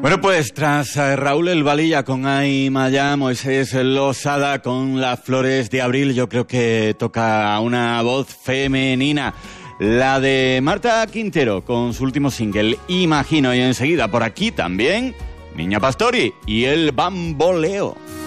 Bueno, pues tras Raúl El Valilla con Ay Maya, Moisés Losada con Las Flores de Abril, yo creo que toca una voz femenina, la de Marta Quintero con su último single, Imagino, y enseguida por aquí también Niña Pastori y El Bamboleo.